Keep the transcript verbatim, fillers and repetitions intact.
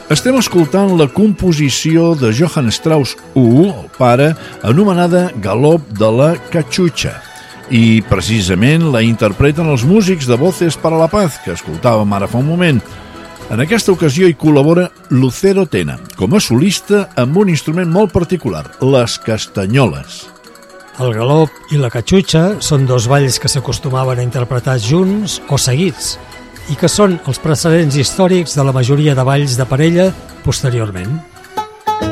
Estem escoltant la composició de Johann Strauss I, el pare, anomenada Galop de la Cachucha, i precisament la interpreten els músics de Voces para la Paz, que escoltàvem ara fa un moment. En aquesta ocasió hi col·labora Lucero Tena, com a solista amb un instrument molt particular, les castanyoles. El galop i la catxutxa són dos balls que s'acostumaven a interpretar junts o seguits, i que són els precedents històrics de la majoria de balls de parella posteriorment.